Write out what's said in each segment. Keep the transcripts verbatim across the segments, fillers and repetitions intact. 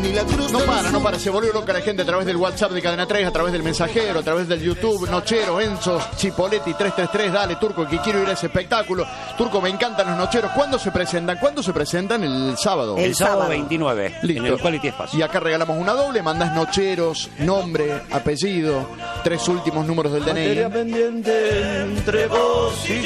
ni la cruz. No para, no para, se volvió loca la gente a través del WhatsApp de Cadena tres, a través del mensajero, a través del YouTube. Nocheros, Enzo, Chipoletti, tres tres tres, dale Turco, que quiero ir a ese espectáculo. Turco, me encantan los nocheros. ¿Cuándo se presentan? ¿Cuándo se presentan? El sábado. El, el sábado, sábado veintinueve, listo. En el Quality Espacio. Y acá regalamos una doble, mandás nocheros, nombre, apellido, tres últimos números del D N I. Materia pendiente entre vos y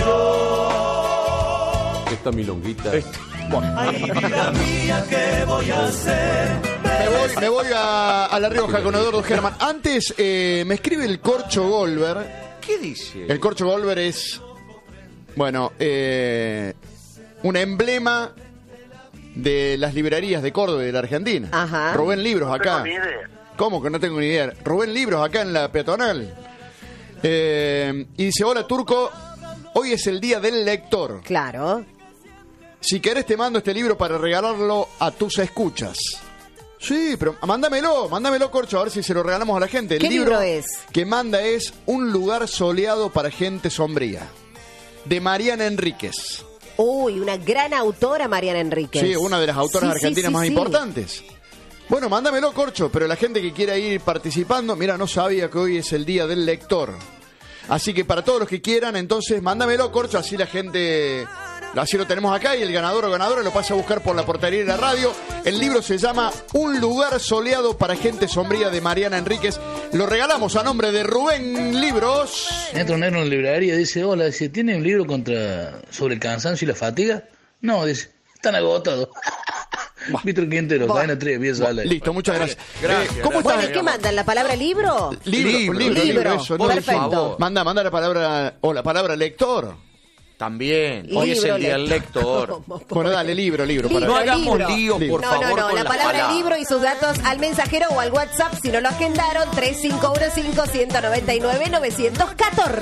yo. Esta milonguita. Este. Bueno. Ay, vida mía, ¿qué voy a hacer? Me voy, me voy a, a La Rioja con Eduardo Germán. Antes eh, me escribe el Corcho Golver. ¿Qué dice? El Corcho Golver es, bueno, eh, un emblema de las librerías de Córdoba y de la Argentina. Ajá. Rubén Libros acá. No tengo ni idea. ¿Cómo que no tengo ni idea? Rubén Libros acá en la peatonal. Eh, y dice, hola Turco, hoy es el día del lector. Claro. Si querés te mando este libro para regalarlo a tus escuchas. Sí, pero mándamelo, mándamelo, Corcho, a ver si se lo regalamos a la gente. El ¿Qué libro, libro es? que manda es Un lugar soleado para gente sombría, de Mariana Enríquez. Uy, una gran autora, Mariana Enríquez. Sí, una de las autoras sí, argentinas sí, sí, más sí. importantes. Bueno, mándamelo, Corcho, pero la gente que quiera ir participando, mira, no sabía que hoy es el día del lector. Así que para todos los que quieran, entonces, mándamelo, Corcho, así la gente... Así lo tenemos acá y el ganador o ganadora lo pasa a buscar por la portería de la radio. El libro se llama Un lugar soleado para gente sombría, de Mariana Enríquez. Lo regalamos a nombre de Rubén Libros. Entra un negro en la librería y dice, hola, dice, ¿tiene un libro contra sobre el cansancio y la fatiga? No, dice, están agotados. Víctor Quintero, cadena tres, bien sale. Listo, muchas gracias. Gracias, Eh, ¿Cómo Bueno, estás? ¿y qué mandan? ¿La palabra libro? Libro, libro, libro, Libro. eso, Por no, favor. Manda, manda la palabra, o la palabra lector. También. Hoy Libro, es el día del lector. Bueno, dale, libro, libro. Libro, No para... hagamos libro. lío, Libro. por No, favor, no, no, con la las palabra palabras. libro y sus datos al mensajero o al WhatsApp, si no lo agendaron, tres cinco uno cinco, uno nueve nueve, nueve uno cuatro.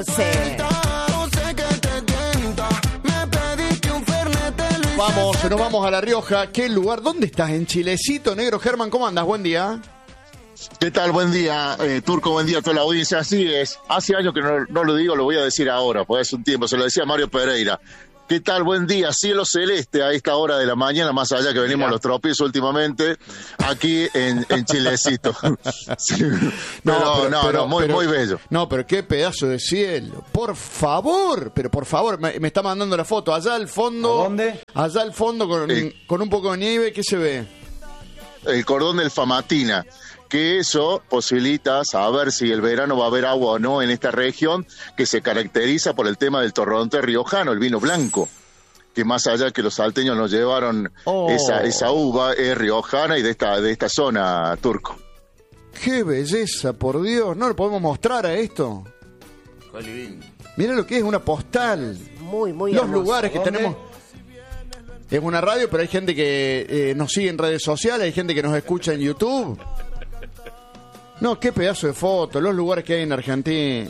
Vamos, nos vamos a La Rioja. ¿Qué lugar? ¿Dónde estás? ¿En Chilecito, negro? Germán, ¿cómo andas? Buen día. ¿Qué tal? Buen día, eh, Turco, buen día a toda la audiencia. Así es, hace años que no, no lo digo, lo voy a decir ahora, porque hace un tiempo, se lo decía Mario Pereira. ¿Qué tal? Buen día, cielo celeste a esta hora de la mañana, más allá que venimos Mirá. los tropiezos últimamente, aquí en, en Chilecito. Sí. Pero, no, no, no, muy, pero- muy bello. No, pero qué pedazo de cielo. Por favor, pero por favor, me, me está mandando la foto. Allá al fondo. ¿A dónde? Allá al fondo con, Sí. con un poco de nieve, ¿qué se ve? El cordón del Famatina, que eso posibilita saber si el verano va a haber agua o no en esta región, que se caracteriza por el tema del torrontés riojano, el vino blanco, que más allá que los salteños nos llevaron Oh. esa, esa uva, es riojana y de esta, de esta zona, Turco. Qué belleza, por Dios. ¿No lo podemos mostrar a esto? Mira lo que es una postal. Muy, muy Los hermoso. lugares que ¿Dónde? tenemos. Es una radio, pero hay gente que eh, nos sigue en redes sociales, hay gente que nos escucha en YouTube. No, qué pedazo de foto, los lugares que hay en Argentina.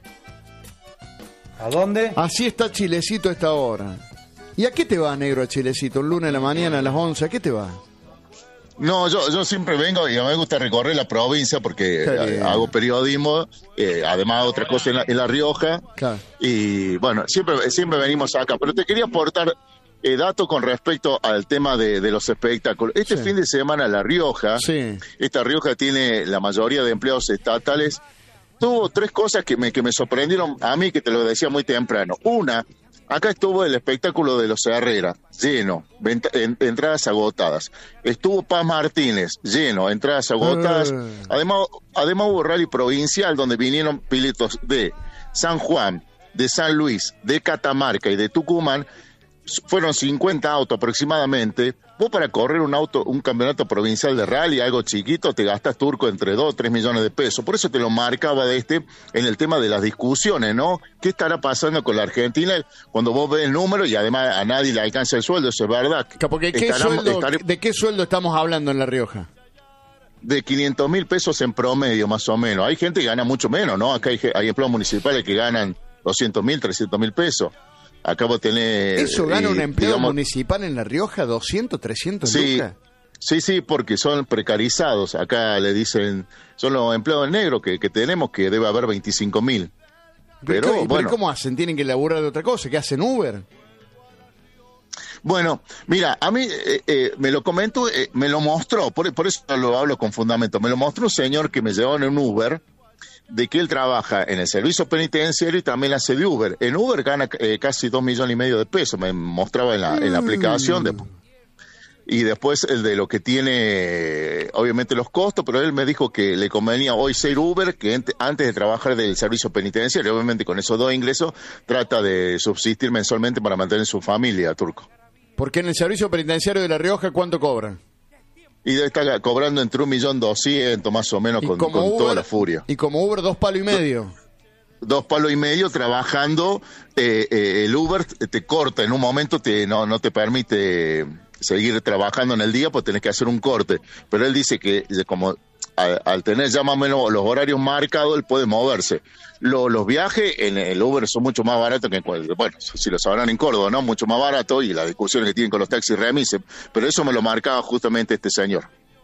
¿A dónde? Así está Chilecito a esta hora. ¿Y a qué te va, negro, a Chilecito? Un lunes de la mañana a las once, ¿a qué te va? No, yo, yo siempre vengo y me gusta recorrer la provincia porque Qué eh, bien. hago periodismo, eh, además otra cosa en la, en la Rioja. Claro. Y bueno, siempre, siempre venimos acá. Pero te quería aportar eh, datos con respecto al tema de, de los espectáculos. Este Sí. fin de semana La Rioja, Sí. esta Rioja tiene la mayoría de empleados estatales, tuvo tres cosas que me, que me sorprendieron a mí, que te lo decía muy temprano. Una, acá estuvo el espectáculo de los Herrera, lleno, venta- en- entradas agotadas. Estuvo Paz Martínez, lleno, entradas agotadas. Eh. Además, además hubo rally provincial donde vinieron pilotos de San Juan, de San Luis, de Catamarca y de Tucumán. Fueron cincuenta autos aproximadamente. Vos para correr un auto, un campeonato provincial de rally, algo chiquito, te gastas, Turco, entre dos o tres millones de pesos. Por eso te lo marcaba de este en el tema de las discusiones, ¿no? ¿Qué estará pasando con la Argentina cuando vos ves el número y además a nadie le alcanza el sueldo? Eso es verdad. Porque ¿qué Estarán- sueldo, estaré- ¿de qué sueldo estamos hablando en La Rioja? de quinientos mil pesos en promedio, más o menos. Hay gente que gana mucho menos, ¿no? Acá hay, hay empleados municipales que ganan doscientos mil, trescientos mil pesos. Acá vos tenés... ¿Eso gana eh, un empleado digamos, municipal en La Rioja? ¿doscientos, trescientos Sí, lucas? sí, sí, porque son precarizados. Acá le dicen, son los empleados negros que, que tenemos, que debe haber veinticinco mil. Pero, ¿Pero bueno, ¿cómo hacen? ¿Tienen que laburar de otra cosa? ¿Qué hacen, Uber? Bueno, mira, a mí eh, eh, me lo comentó, eh, me lo mostró, por, por eso lo hablo con fundamento, me lo mostró un señor que me llevó en un Uber, de que él trabaja en el servicio penitenciario y también hace de Uber. En Uber gana eh, casi dos millones y medio de pesos, me mostraba en la, en la aplicación. De, y después el de lo que tiene, obviamente los costos, pero él me dijo que le convenía hoy ser Uber que ente, antes de trabajar del servicio penitenciario. Obviamente con esos dos ingresos trata de subsistir mensualmente para mantener su familia, Turco. Porque en el servicio penitenciario de La Rioja, ¿cuánto cobran? Y debe estar cobrando entre un millón doscientos más o menos con, con Uber, toda la furia. Y como Uber, dos palos y medio. Dos palos y medio trabajando, eh, eh, el Uber te corta, en un momento te no, no te permite seguir trabajando en el día, pues tenés que hacer un corte. Pero él dice que como al, al tener ya más o menos los horarios marcados, él puede moverse. Lo, los viajes en el Uber son mucho más baratos que en cualquier, bueno, si lo sabrán en Córdoba, ¿no? Mucho más barato, y las discusiones que tienen con los taxis remises, pero eso me lo marcaba justamente este señor.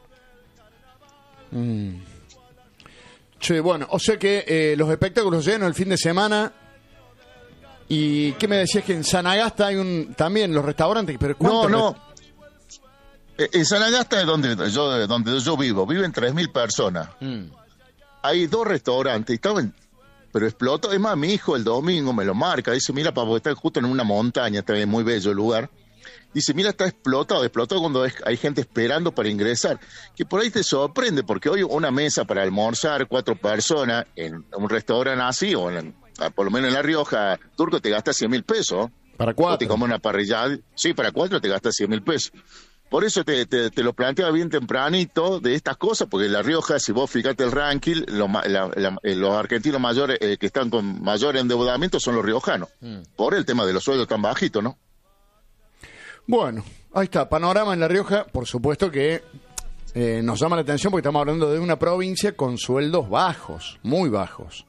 Mm. Che, bueno, o sea que eh, los espectáculos llenos el fin de semana. ¿Y qué me decías? Que en Sanagasta hay un también los restaurantes, pero no, no. En Sanagasta es donde yo, donde yo vivo, viven tres mil personas. Mm. Hay dos restaurantes, y estaban, pero explotó. Es más, mi hijo el domingo me lo marca, dice, mira, papá, está justo en una montaña, está bien, muy bello el lugar. Dice, mira, está explotado, explotado cuando es, hay gente esperando para ingresar. Que por ahí te sorprende, porque hoy una mesa para almorzar, cuatro personas, en un restaurante así, o en, por lo menos en La Rioja, Turco, te gasta cien mil pesos. ¿Para cuatro? O te come una parrillada, sí, para cuatro te gasta cien mil pesos. Por eso te, te, te lo planteaba bien tempranito de estas cosas, porque en La Rioja, si vos fijate el ranking, lo, la, la, los argentinos mayores eh, que están con mayor endeudamiento son los riojanos, mm. por el tema de los sueldos tan bajitos, ¿no? Bueno, ahí está, panorama en La Rioja, por supuesto que eh, nos llama la atención porque estamos hablando de una provincia con sueldos bajos, muy bajos.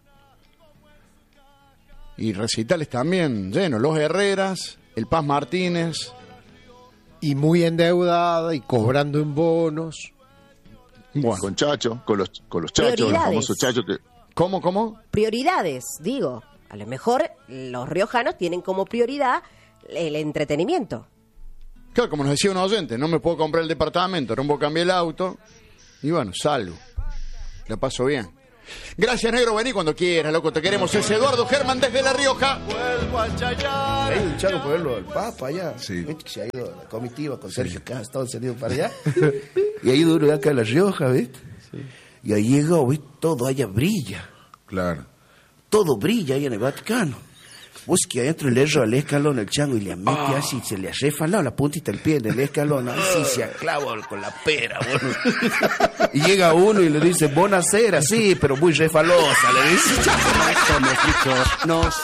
Y recitales también llenos, Los Herreras, el Paz Martínez... Y muy endeudada y cobrando en bonos. Bueno. Con Chacho, con los, con los chachos, los famosos chachos que... ¿Cómo, cómo? Prioridades, digo. A lo mejor los riojanos tienen como prioridad el entretenimiento. Claro, como nos decía un oyente, no me puedo comprar el departamento, no puedo cambiar el auto. Y bueno, salgo. La paso bien. Gracias, negro, vení cuando quieras, loco, te queremos. Es Eduardo Germán desde La Rioja. Hay un chavo por verlo al Papa allá. Sí. Viste que se ha ido a la comitiva con Sergio sí. Castro, todo se ha ido para allá. Y ha ido uno de acá a La Rioja, ¿viste? Sí. Y ahí llegó, ¿viste? Todo allá brilla. Claro. Todo brilla ahí en el Vaticano. Vos que adentro le erro al escalón al chango y le mete oh. así, se le ha refalado la puntita del pie del escalón, así se aclava con la pera, bueno. Y llega uno y le dice, buena cera, sí, pero muy refalosa, le dice.